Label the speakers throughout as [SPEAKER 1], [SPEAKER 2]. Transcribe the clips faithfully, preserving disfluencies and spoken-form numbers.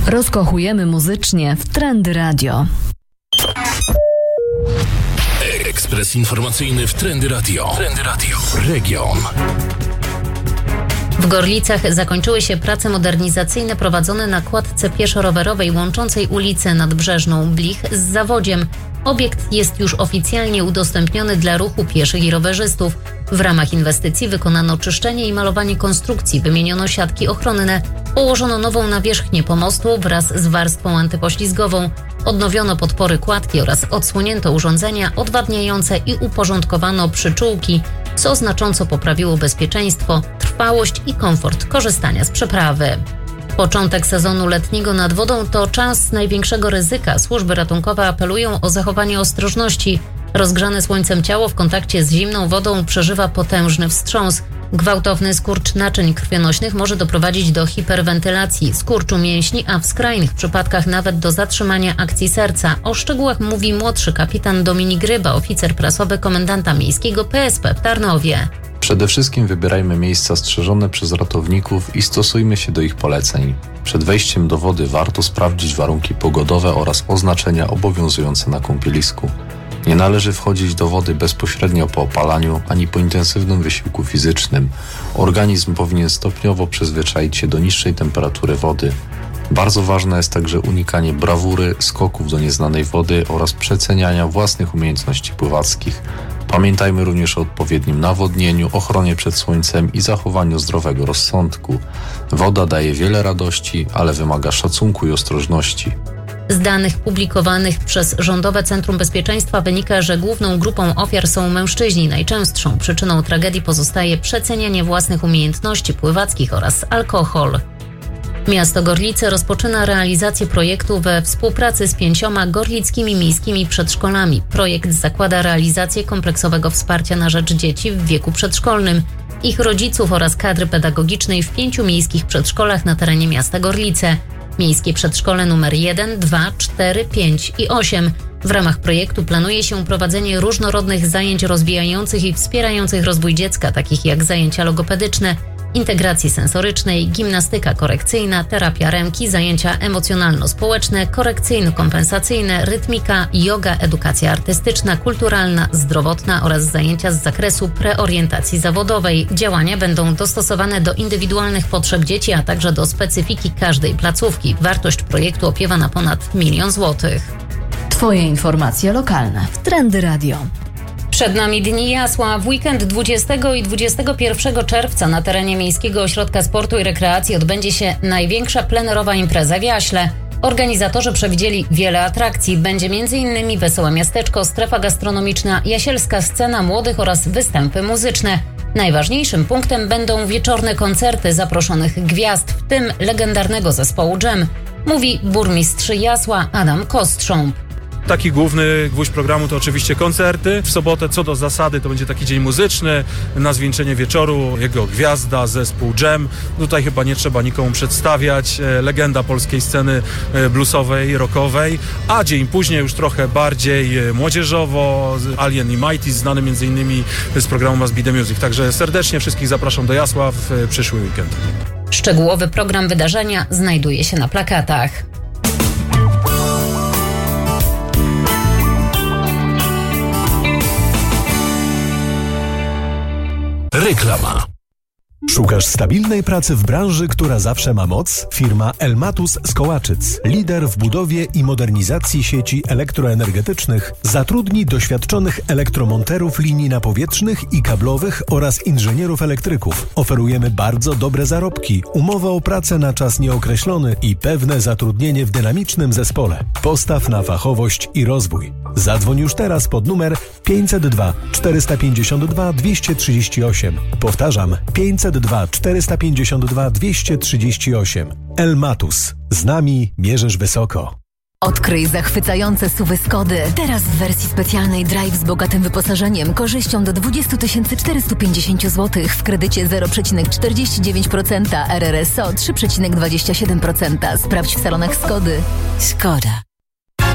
[SPEAKER 1] Rozkochujemy muzycznie w Trendy Radio.
[SPEAKER 2] Ekspres informacyjny w Trendy Radio. Trendy Radio. Region.
[SPEAKER 3] W Gorlicach zakończyły się prace modernizacyjne prowadzone na kładce pieszo-rowerowej łączącej ulicę Nadbrzeżną Blich z Zawodziem. Obiekt jest już oficjalnie udostępniony dla ruchu pieszych i rowerzystów. W ramach inwestycji wykonano czyszczenie i malowanie konstrukcji, wymieniono siatki ochronne, położono nową nawierzchnię pomostu wraz z warstwą antypoślizgową. Odnowiono podpory kładki oraz odsłonięto urządzenia odwadniające i uporządkowano przyczółki, co znacząco poprawiło bezpieczeństwo, trwałość i komfort korzystania z przeprawy. Początek sezonu letniego nad wodą to czas największego ryzyka. Służby ratunkowe apelują o zachowanie ostrożności. Rozgrzane słońcem ciało w kontakcie z zimną wodą przeżywa potężny wstrząs. Gwałtowny skurcz naczyń krwionośnych może doprowadzić do hiperwentylacji, skurczu mięśni, a w skrajnych przypadkach nawet do zatrzymania akcji serca. O szczegółach mówi młodszy kapitan Dominik Ryba, oficer prasowy komendanta miejskiego P S P w Tarnowie.
[SPEAKER 4] Przede wszystkim wybierajmy miejsca strzeżone przez ratowników i stosujmy się do ich poleceń. Przed wejściem do wody warto sprawdzić warunki pogodowe oraz oznaczenia obowiązujące na kąpielisku. Nie należy wchodzić do wody bezpośrednio po opalaniu ani po intensywnym wysiłku fizycznym. Organizm powinien stopniowo przyzwyczaić się do niższej temperatury wody. Bardzo ważne jest także unikanie brawury, skoków do nieznanej wody oraz przeceniania własnych umiejętności pływackich. Pamiętajmy również o odpowiednim nawodnieniu, ochronie przed słońcem i zachowaniu zdrowego rozsądku. Woda daje wiele radości, ale wymaga szacunku i ostrożności.
[SPEAKER 3] Z danych publikowanych przez Rządowe Centrum Bezpieczeństwa wynika, że główną grupą ofiar są mężczyźni. Najczęstszą przyczyną tragedii pozostaje przecenianie własnych umiejętności pływackich oraz alkohol. Miasto Gorlice rozpoczyna realizację projektu we współpracy z pięcioma gorlickimi miejskimi przedszkolami. Projekt zakłada realizację kompleksowego wsparcia na rzecz dzieci w wieku przedszkolnym, ich rodziców oraz kadry pedagogicznej w pięciu miejskich przedszkolach na terenie miasta Gorlice. Miejskie przedszkole numer jeden, dwa, cztery, pięć i osiem. W ramach projektu planuje się prowadzenie różnorodnych zajęć rozwijających i wspierających rozwój dziecka, takich jak zajęcia logopedyczne, integracji sensorycznej, gimnastyka korekcyjna, terapia ręki, zajęcia emocjonalno-społeczne, korekcyjno-kompensacyjne, rytmika, yoga, edukacja artystyczna, kulturalna, zdrowotna oraz zajęcia z zakresu preorientacji zawodowej. Działania będą dostosowane do indywidualnych potrzeb dzieci, a także do specyfiki każdej placówki. Wartość projektu opiewa na ponad milion złotych.
[SPEAKER 1] Twoje informacje lokalne w Trendy Radio.
[SPEAKER 3] Przed nami Dni Jasła. W weekend dwudziestego i dwudziestego pierwszego czerwca na terenie Miejskiego Ośrodka Sportu i Rekreacji odbędzie się największa plenerowa impreza w Jaśle. Organizatorzy przewidzieli wiele atrakcji. Będzie m.in. wesołe miasteczko, strefa gastronomiczna, jasielska scena młodych oraz występy muzyczne. Najważniejszym punktem będą wieczorne koncerty zaproszonych gwiazd, w tym legendarnego zespołu Dżem, mówi burmistrz Jasła Adam Kostrząb.
[SPEAKER 5] Taki główny gwóźdź programu to oczywiście koncerty. W sobotę co do zasady to będzie taki dzień muzyczny. Na zwieńczenie wieczoru jego gwiazda, zespół Dżem. Tutaj chyba nie trzeba nikomu przedstawiać. Legenda polskiej sceny bluesowej, rockowej. A dzień później już trochę bardziej młodzieżowo. Alien i Mighty, znany między innymi z programu Must Be The Music. Także serdecznie wszystkich zapraszam do Jasła w przyszły weekend.
[SPEAKER 3] Szczegółowy program wydarzenia znajduje się na plakatach.
[SPEAKER 2] Reklama.
[SPEAKER 6] Szukasz stabilnej pracy w branży, która zawsze ma moc? Firma Elmatus z Kołaczyc, lider w budowie i modernizacji sieci elektroenergetycznych, zatrudni doświadczonych elektromonterów linii napowietrznych i kablowych oraz inżynierów elektryków. Oferujemy bardzo dobre zarobki, umowę o pracę na czas nieokreślony i pewne zatrudnienie w dynamicznym zespole. Postaw na fachowość i rozwój. Zadzwoń już teraz pod numer pięćset dwa czterysta pięćdziesiąt dwa dwieście trzydzieści osiem. Powtarzam, pięćset dwa czterysta pięćdziesiąt dwa dwieście trzydzieści osiem. Elmatus. Z nami mierzysz wysoko.
[SPEAKER 7] Odkryj zachwycające S U V-y Skody. Teraz w wersji specjalnej Drive z bogatym wyposażeniem, korzyścią do dwadzieścia tysięcy czterysta pięćdziesiąt złotych w kredycie zero przecinek czterdzieści dziewięć procent, R R S O trzy przecinek dwadzieścia siedem procent. Sprawdź w salonach Skody. Skoda.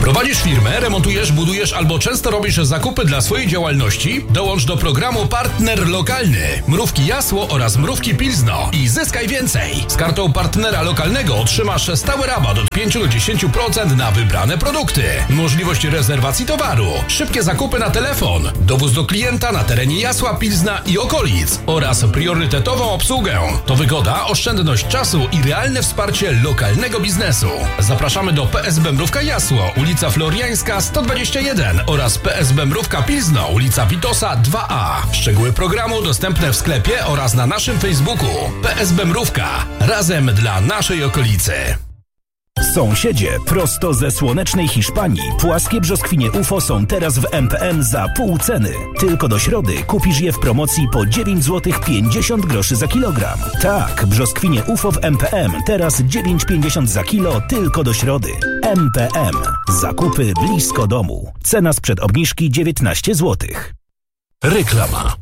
[SPEAKER 8] Prowadzisz firmę, remontujesz, budujesz albo często robisz zakupy dla swojej działalności? Dołącz do programu Partner Lokalny. Mrówki Jasło oraz Mrówki Pilzno i zyskaj więcej. Z kartą partnera lokalnego otrzymasz stały rabat od pięć do dziesięciu procent na wybrane produkty. Możliwość rezerwacji towaru. Szybkie zakupy na telefon. Dowóz do klienta na terenie Jasła, Pilzna i okolic. Oraz priorytetową obsługę. To wygoda, oszczędność czasu i realne wsparcie lokalnego biznesu. Zapraszamy do P S B Mrówka Jasło, ulica Floriańska sto dwadzieścia jeden oraz P S B Mrówka Pilzno, ulica Witosa dwa A. Szczegóły programu dostępne w sklepie oraz na naszym Facebooku. P S B Mrówka. Razem dla naszej okolicy.
[SPEAKER 9] Sąsiedzie, prosto ze słonecznej Hiszpanii, płaskie brzoskwinie U F O są teraz w M P M za pół ceny. Tylko do środy kupisz je w promocji po dziewięć złotych pięćdziesiąt groszy za kilogram. Tak, brzoskwinie U F O w M P M teraz dziewięć pięćdziesiąt za kilo tylko do środy. M P M. Zakupy blisko domu. Cena sprzed obniżki dziewiętnaście złotych.
[SPEAKER 2] Reklama.